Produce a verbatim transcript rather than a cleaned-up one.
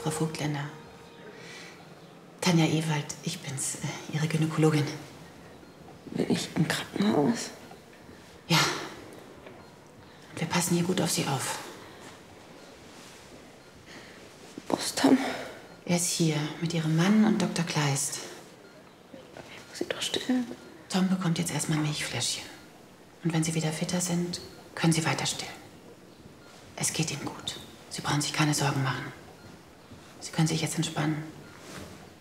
Frau Vogtländer. Tanja Ewald, ich bin's, äh, Ihre Gynäkologin. Bin ich im Krankenhaus? Ja. Und wir passen hier gut auf Sie auf. Wo ist Tom? Er ist hier mit Ihrem Mann und Doktor Kleist. Ich muss ihn doch stillen. Tom bekommt jetzt erstmal Milchfläschchen. Und wenn Sie wieder fitter sind, können Sie weiter stillen. Es geht ihm gut. Sie brauchen sich keine Sorgen machen. Sie können sich jetzt entspannen.